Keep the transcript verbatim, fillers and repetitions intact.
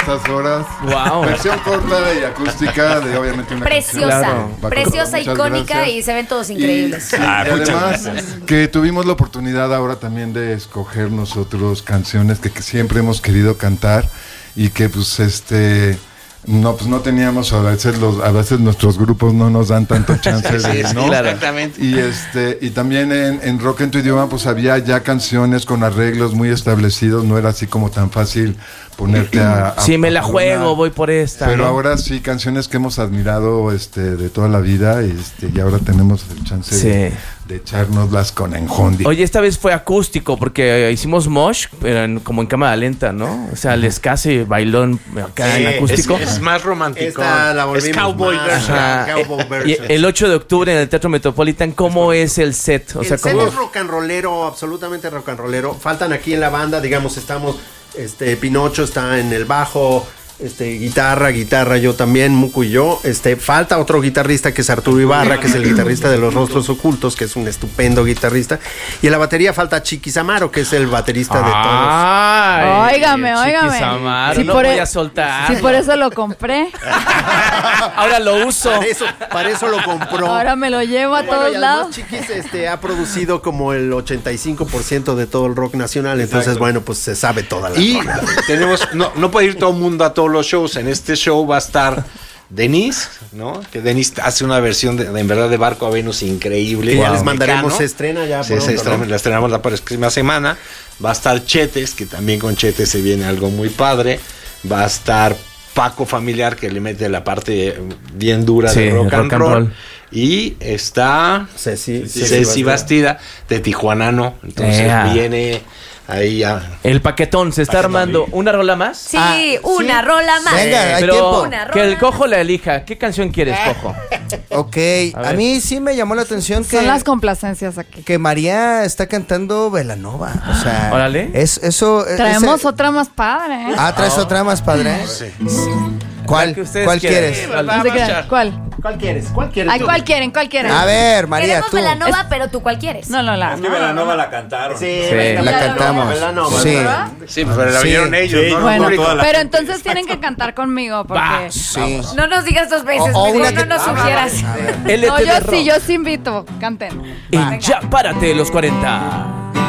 estas horas. Wow. Versión corta y acústica de obviamente una preciosa, canción. Claro. preciosa, Muchas icónica gracias. y se ven todos increíbles. Y, Ah, y muchas además gracias. que tuvimos la oportunidad ahora también de escoger nosotros canciones que, que siempre hemos querido cantar y que pues este no pues no teníamos a veces los a veces nuestros grupos no nos dan tanto chance de, Sí, sí, ¿no? claro. Exactamente. Y este y también en, en Rock en tu idioma pues había ya canciones con arreglos muy establecidos, no era así como tan fácil ponerte a, a Si me la a juego, tronar. voy por esta. Pero ¿no? ahora sí, canciones que hemos admirado este, de toda la vida y, este, y ahora tenemos el chance Sí. de, de echárnoslas con enjundia. Oye, esta vez fue acústico porque eh, hicimos mosh, pero en- como en cámara lenta, ¿no? O sea, el escase bailón acá Sí, en acústico. Es, es más romántico. Esta la volvimos es cowboy más, version. Ajá. Cowboy Eh, version. y el ocho de octubre en el Teatro Metropolitan, ¿cómo es el set? O sea, el set ¿cómo? es rock and rollero, absolutamente rock and rollero. Faltan aquí en la banda, digamos, estamos, este, Pinocho está en el bajo, este, guitarra, guitarra, yo también, Muco y yo. Este, falta otro guitarrista que es Arturo Ibarra, que es el guitarrista de Los Rostros Ocultos, que es un estupendo guitarrista. Y en la batería falta Chiquis Amaro, que es el baterista de todos. Ay, Óigame, Chiquis óigame. Amaro, Si no por voy e- a soltar. Si por eso lo compré, Ahora lo uso. Para eso, para eso lo compró. ahora me lo llevo a Bueno, todos y además lados. Chiquis este, ha producido como el ochenta y cinco por ciento de todo el rock nacional, entonces Exacto. bueno, pues se sabe toda la Y rola. tenemos, no, no puede ir todo el mundo a todos los shows. En este show va a estar Denise, ¿no? Que Denise hace una versión de, de en verdad de Barco a Venus increíble. Que ya Wow. les mandaremos, Mexicano. se estrena ya Sí, pronto, se estrena- ¿no? la estrenamos la próxima semana. Va a estar Chetes, que también con Chetes se viene algo muy padre. Va a estar Paco Familiar, que le mete la parte bien dura Sí, de rock, and, roll. roll. Y está Ceci, Ceci Bastida de Tijuanano. Entonces Ea. viene ahí ya. El paquetón se está Paquetón. armando. ¿Una rola más? Sí, Ah, una sí. rola más. Venga, hay Pero tiempo. Una que el rola. cojo la elija. ¿Qué canción quieres, cojo? Ok, A a, ver. mí sí me llamó la atención que, Son las complacencias aquí. que María está cantando Belanova. O sea, Órale. es eso. Traemos ese- otra más padre, ¿eh? Ah, traes otra más padre. ¿Cuál? La que ustedes ¿Cuál quieran. quieres? ¿Cuál? No se crean. ¿Cuál? ¿Cuál quieres? ¿Cuál quieres? Ay, tú? ¿cuál quieren? ¿Cuál quieren? A ver, María, Queremos tú. Belanova, pero tú cuál quieres. No, no, la. Es que Belanova la cantaron. Sí, Sí, venga, la Belanova, cantamos. Belanova, Sí. ¿verdad? Sí, pero la Sí. vieron ellos, Sí, ¿no? Bueno, El público. toda la pero gente. entonces tienen que cantar conmigo porque. Va. Sí. No nos digas dos veces, O- o mejor una no que- nos Ah, sugieras. A ver. L No, T yo de sí, rock. yo sí invito. Canten. Y ya párate los cuarenta.